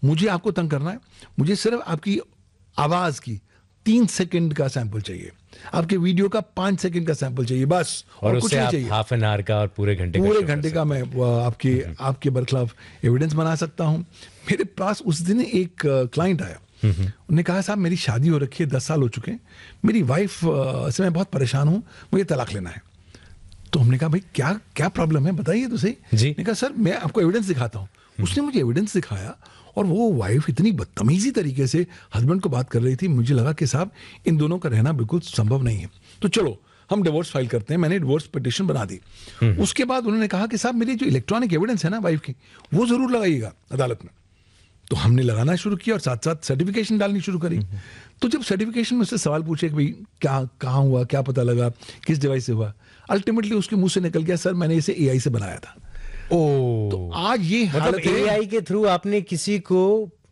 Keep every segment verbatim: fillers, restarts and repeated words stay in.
मुझे आपको तंग करना है, मुझे सिर्फ आपकी आवाज की तीन सेकंड का सैंपल चाहिए, आपके वीडियो का पांच सेकंड का सैंपल चाहिए, बस। और, और कुछ नहीं चाहिए। हाफ एन आवर का और पूरे घंटे का पूरे घंटे का मैं आपके आपके बरखिलाफ एविडेंस बना सकता हूं। मेरे पास उस दिन एक क्लाइंट आया, उन्होंने कहा साहब मेरी शादी हो रखी है, दस साल हो चुके हैं, मेरी वाइफ से मैं बहुत परेशान हूं, मुझे तलाक लेना है। तो हमने कहा भाई क्या क्या प्रॉब्लम है बताइए तो सही। मैंने कहा सर मैं आपको एविडेंस दिखाता हूँ। उसने मुझे एविडेंस दिखाया और वो वाइफ इतनी बदतमीजी तरीके से हस्बैंड को बात कर रही थी, मुझे लगा कि साहब इन दोनों का रहना बिल्कुल संभव नहीं है, तो चलो हम डिवोर्स फाइल करते हैं। मैंने डिवोर्स पिटीशन बना दी। उसके बाद उन्होंने कहा कि साहब मेरी जो इलेक्ट्रॉनिक एविडेंस है ना वाइफ की, वो जरूर लगाइएगा अदालत में। तो हमने लगाना शुरू किया और साथ साथ सर्टिफिकेशन डालनी शुरू करी। तो जब सर्टिफिकेशन में उससे सवाल पूछे कि भाई क्या कहाँ हुआ, क्या पता लगा, किस डिवाइस से हुआ, अल्टीमेटली उसके मुंह से निकल गया सर मैंने इसे एआई से बनाया था। ओ, तो आज ये मतलब एआई के थ्रू आपने किसी को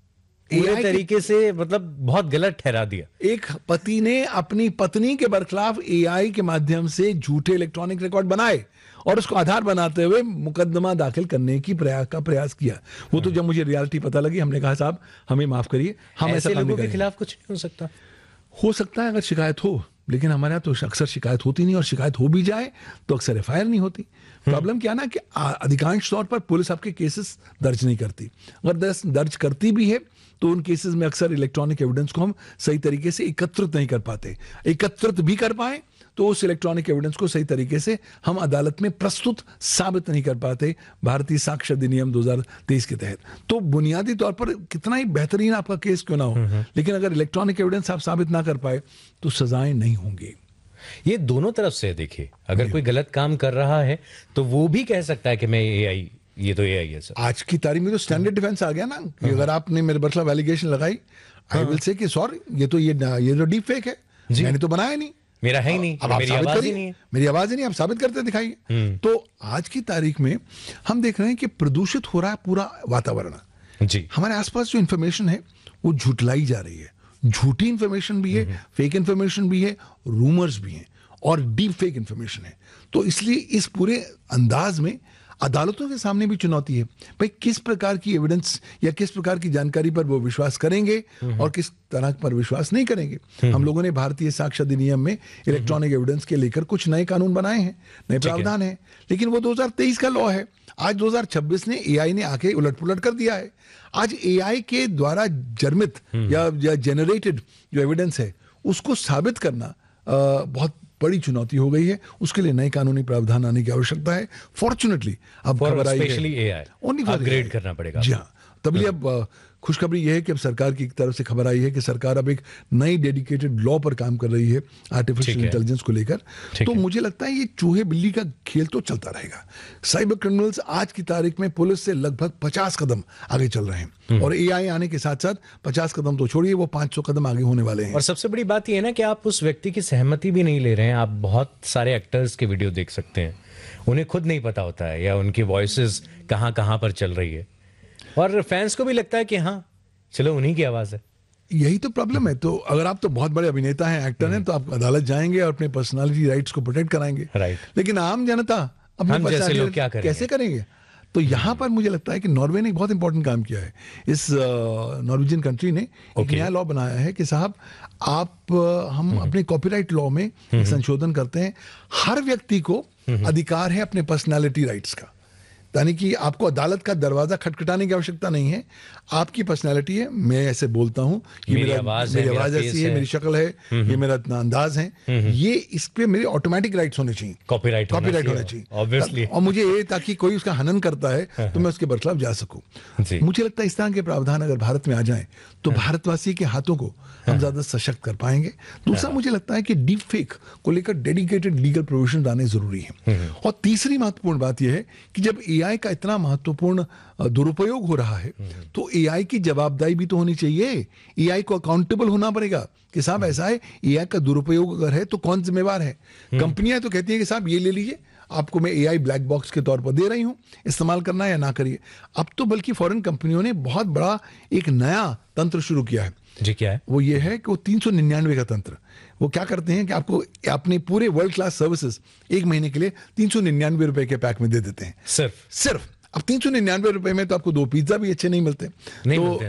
पूरे तरीके से मतलब बहुत गलत ठहरा दिया। एक पति ने अपनी पत्नी के बरखिलाफ एआई के माध्यम से झूठे इलेक्ट्रॉनिक रिकॉर्ड बनाए और उसको आधार बनाते हुए मुकदमा दाखिल करने की प्रयास का प्रयास किया। वो तो जब मुझे रियलिटी पता लगी, हमने कहा साहब हमें माफ करिए, हम ऐसा लोगों के खिलाफ कुछ नहीं हो सकता। हो सकता है अगर शिकायत हो, लेकिन हमारे यहाँ तो अक्सर शिकायत होती नहीं, और शिकायत हो भी जाए तो अक्सर एफ आई आर नहीं होती। प्रॉब्लम क्या ना कि अधिकांश तौर पर पुलिस आपके केसेस दर्ज नहीं करती, अगर दर्ज करती भी है तो उन केसेस में अक्सर इलेक्ट्रॉनिक एविडेंस को हम सही तरीके से एकत्रित नहीं कर पाते। एकत्रित भी कर पाए तो उस इलेक्ट्रॉनिक एविडेंस को सही तरीके से हम अदालत में प्रस्तुत साबित नहीं कर पाते भारतीय साक्ष्य अधिनियम दो हज़ार तेईस के तहत। तो बुनियादी तौर पर कितना ही बेहतरीन आपका केस क्यों ना हो, लेकिन अगर इलेक्ट्रॉनिक एविडेंस आप साबित ना कर पाए तो सजाएं नहीं होंगी। ये दोनों तरफ से देखिए, अगर कोई गलत काम कर रहा है तो वो भी कह सकता है कि मैं एआई, ये तो एआई है सर। आज की तारीख में तो स्टैंडर्ड डिफेंस आ गया ना कि अगर आपने मेरे बरखिलाफ एलिगेशन लगाई, आई विल से कि सॉरी ये तो ये ये तो डीप फेक है, मैंने तो बनाया नहीं, मेरा है ही नहीं, अब मेरी आवाज ही नहीं है, मेरी आवाज ही नहीं, आप साबित करते दिखाइए। तो आज की तारीख में हम देख रहे हैं कि प्रदूषित हो रहा है पूरा वातावरण जी। हमारे आसपास जो इंफॉर्मेशन है वो झुटलाई जा रही है, झूठी इंफॉर्मेशन भी है, फेक इंफॉर्मेशन भी है, रूमर्स भी हैं और डीप फेक इंफॉर्मेशन है। तो इसलिए इस पूरे अंदाज में अदालतों के सामने भी चुनौती है, भाई किस प्रकार की एविडेंस या किस प्रकार की जानकारी पर वो विश्वास करेंगे और किस तरह पर विश्वास नहीं करेंगे। हम लोगों ने भारतीय साक्ष्य अधिनियम में इलेक्ट्रॉनिक एविडेंस के लेकर कुछ नए कानून बनाए हैं, नए प्रावधान हैं, लेकिन वो दो हज़ार तेईस का लॉ है। आज दो हज़ार छब्बीस ने एआई ने आके उलट-पुलट कर दिया है। आज एआई के द्वारा जर्मित या, या जेनरेटेड जो एविडेंस है उसको साबित करना आ, बहुत बड़ी चुनौती हो गई है। उसके लिए नए कानूनी प्रावधान आने की आवश्यकता है। फॉर्चुनेटली अब खबर आई है अपग्रेड करना पड़ेगा। जी हाँ, तभी अब खुशखबरी यह है कि अब सरकार की तरफ से खबर आई है कि सरकार अब एक नई डेडिकेटेड लॉ पर काम कर रही है आर्टिफिशियल इंटेलिजेंस को लेकर। तो मुझे लगता है ये चूहे बिल्ली का खेल तो चलता रहेगा। साइबर क्रिमिनल्स आज की तारीख में पुलिस से लगभग पचास कदम आगे चल रहे हैं और एआई आने के साथ साथ पचास कदम तो छोड़िए, वो पांच सौ कदम आगे होने वाले हैं। और सबसे बड़ी बात यह है ना कि आप उस व्यक्ति की सहमति भी नहीं ले रहे हैं। आप बहुत सारे एक्टर्स के वीडियो देख सकते हैं, उन्हें खुद नहीं पता होता है या उनकी वॉइसेस कहां कहां पर चल रही है, और फैंस को भी लगता है कि हाँ चलो उन्हीं की आवाज है। यही तो प्रॉब्लम है। तो अगर आप तो बहुत बड़े अभिनेता हैं, एक्टर हैं, तो आप अदालत जाएंगे और अपने पर्सनालिटी राइट्स को प्रोटेक्ट कराएंगे, राइट। लेकिन आम जनता अपने पर्सनालिटी क्या करेंगे? कैसे करेंगे? तो यहाँ पर मुझे लगता है कि नॉर्वे ने एक बहुत इंपॉर्टेंट काम किया है। इस नॉर्वेजियन कंट्री ने एक नया लॉ बनाया है कि साहब आप हम अपने कॉपीराइट लॉ में संशोधन करते हैं, हर व्यक्ति को अधिकार है अपने पर्सनालिटी राइट्स का, यानी कि आपको अदालत का दरवाजा खटखटाने की आवश्यकता नहीं है। आपकी पर्सनालिटी है, मैं ऐसे बोलता हूँ, ये मेरी मेरा आवाज मेरी है, आवाज ऐसी है, मेरी शक्ल है, ये मेरा अंदाज है, ये इस पे मेरे ऑटोमेटिक राइट्स होने चाहिए, कॉपीराइट कॉपीराइट होना चाहिए ऑब्वियसली। और मुझे ये ताकि कोई उसका हनन करता है तो मैं उसके बरखिलाफ जा सकूं। मुझे लगता है इस तरह के प्रावधान अगर भारत में आ जाएं तो भारतवासी के हाथों को हम ज्यादा सशक्त कर पाएंगे। दूसरा मुझे लगता है कि डीप फेक को लेकर डेडिकेटेड लीगल प्रोविजन आने जरूरी है। और तीसरी महत्वपूर्ण बात यह है कि जब एआई का इतना महत्वपूर्ण दुरुपयोग हो रहा है तो एआई की जवाबदारी भी तो होनी चाहिए। एआई को अकाउंटेबल होना पड़ेगा कि साहब ऐसा है, एआई का दुरुपयोग अगर है तो कौन जिम्मेवार है। कंपनियां तो कहती हैं कि साहब ये ले लीजिए, आपको मैं एआई ब्लैक बॉक्स के तौर पर दे रही हूं, इस्तेमाल करना है या ना करिए। अब तो बल्कि फॉरेन कंपनियों ने बहुत बड़ा एक नया तंत्र शुरू किया है। जी क्या है? वो ये है कि वो तीन सौ निन्यानवे का तंत्र, वो क्या करते हैं कि आपको अपने पूरे वर्ल्ड क्लास सर्विसेज एक महीने के लिए तीन सौ निन्यानवे रुपए के पैक में दे देते हैं। सिर्फ सिर्फ अब तीन सौ निन्यानवे रुपए में तो आपको दो पिज्जा भी अच्छे नहीं मिलते, नहीं तो मिलते।